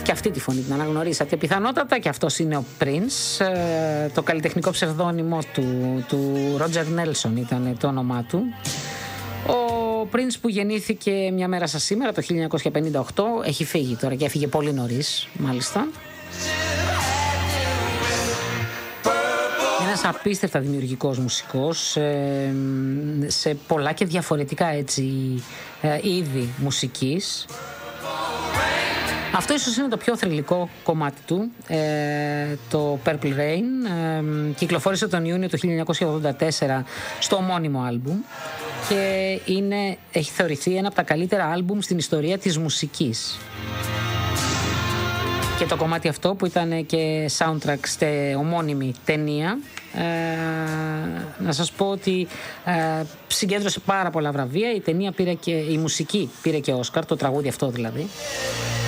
και αυτή τη φωνή την αναγνωρίσατε πιθανότατα, και αυτός είναι ο Prince. Το καλλιτεχνικό ψευδόνυμο του Roger Nelson ήταν το όνομά του. Ο Prince που γεννήθηκε μια μέρα σαν σήμερα το 1958, έχει φύγει τώρα και έφυγε πολύ νωρίς μάλιστα. Ένας απίστευτα δημιουργικός μουσικός σε πολλά και διαφορετικά έτσι είδη μουσικής. Αυτό ίσως είναι το πιο θρυλικό κομμάτι του, το Purple Rain. Κυκλοφόρησε τον Ιούνιο του 1984 στο ομώνυμο άλμπουμ και έχει θεωρηθεί ένα από τα καλύτερα άλμπουμ στην ιστορία της μουσικής. Και το κομμάτι αυτό που ήταν και soundtrack σε ομώνυμη ταινία, να σας πω ότι συγκέντρωσε πάρα πολλά βραβεία. Η μουσική πήρε και Όσκαρ, το τραγούδι αυτό δηλαδή.